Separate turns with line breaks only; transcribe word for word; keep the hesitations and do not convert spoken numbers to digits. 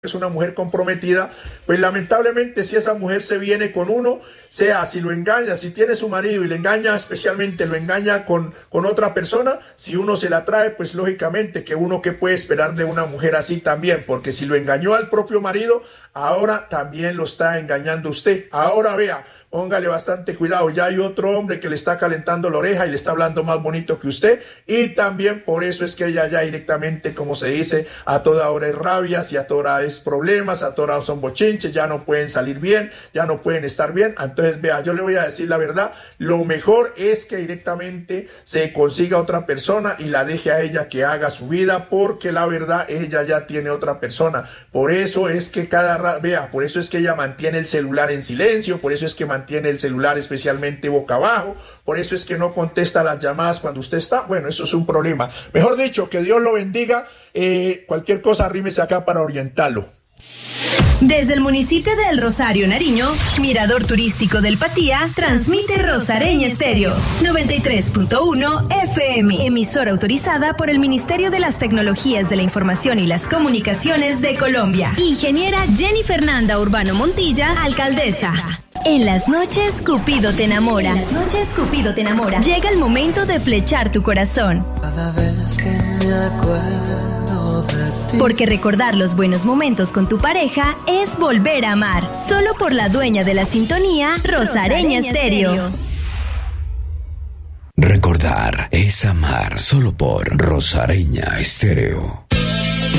es una mujer comprometida, pues lamentablemente si esa mujer se viene con uno, sea si lo engaña, si tiene su marido y le engaña, especialmente lo engaña con, con otra persona, si uno se la trae, pues lógicamente que uno que puede esperar de una mujer así también, porque si lo engañó al propio marido, ahora también lo está engañando usted. Ahora vea, póngale bastante cuidado, ya hay otro hombre que le está calentando la oreja y le está hablando más bonito que usted, y también por eso es que ella ya directamente, como se dice, a toda hora es rabias y a toda hora es problemas, a toda hora son bochinches, ya no pueden salir bien, ya no pueden estar bien. Entonces vea, yo le voy a decir la verdad, lo mejor es que directamente se consiga otra persona y la deje a ella que haga su vida, porque la verdad ella ya tiene otra persona. Por eso es que cada vea, por eso es que ella mantiene el celular en silencio, por eso es que mantiene el celular especialmente boca abajo, por eso es que no contesta las llamadas cuando usted está. Bueno, eso es un problema. Mejor dicho, que Dios lo bendiga. Eh, cualquier cosa, arrímese acá para orientarlo.
Desde el municipio de El Rosario, Nariño, Mirador Turístico del Patía, transmite Rosareña Estéreo, noventa y tres punto uno F M, emisora autorizada por el Ministerio de las Tecnologías de la Información y las Comunicaciones de Colombia. Ingeniera Jenny Fernanda Urbano Montilla, alcaldesa. En las noches, Cupido te enamora. En las noches, Cupido te enamora. Llega el momento de flechar tu corazón. Cada vez que me acuerdo de ti. Porque recordar los buenos momentos con tu pareja es volver a amar. Solo por la dueña de la sintonía, Rosareña Estéreo.
Recordar es amar solo por Rosareña Estéreo.